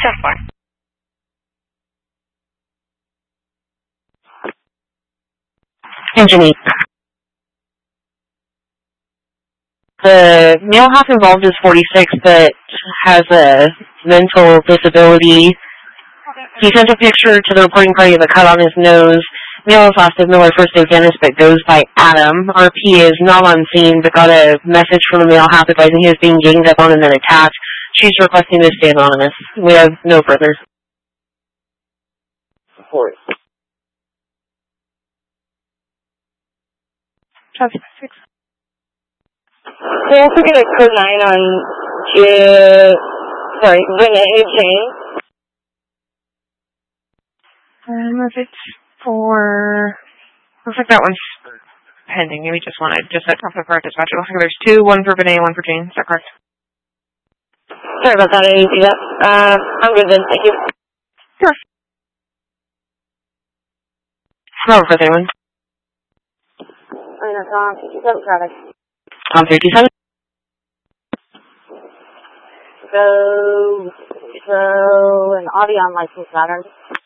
Engine 8. The male half involved is 46, but has a mental disability. He sent a picture to the reporting party of a cut on his nose. Male is last of Miller First Aid Dentist, but goes by Adam. RP is not on scene, but got a message from the male half advising he was being ganged up on and then attacked. She's requesting to stay anonymous. We have no further support. Traffic 6. We're also going to code 9 on Renee Jane. If it's for... Looks like that one's pending. Maybe just one. I just set off the correct dispatch. It looks like there's 2, one for Vinay, one for Jane. Is that correct? Sorry about that. I didn't see that. I'm good then. Thank you. Sure. No further one. Tom 57 traffic. Tom 57. So an Avion license pattern.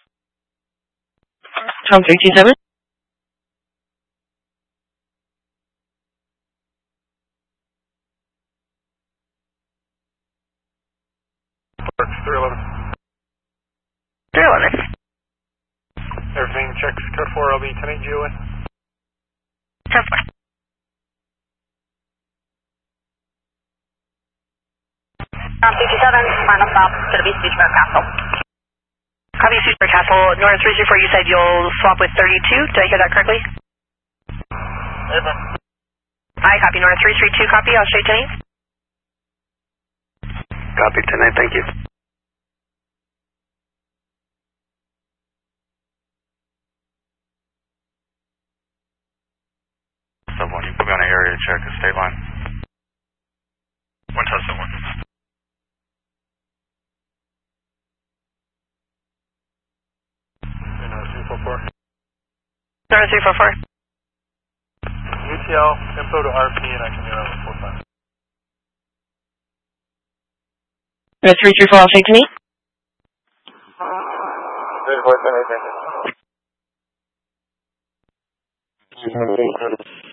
Tom 327. Parks 311. 311. Everything checks code 4 LB 10-8 GOA. 10-4. Tom 57, final stop, going to be Speechburg Castle. Copy Speechburg Castle. North 334, you said you'll swap with 32. Did I hear that correctly? Amen. I copy North 332, copy. I'll show you 10-8. Copy 10-8, thank you. Someone, you put me on an area to check the state line. 1-1. 0344. UTL, info to RP, and I can get over 45. 334, I'll say to me. 344, thank you.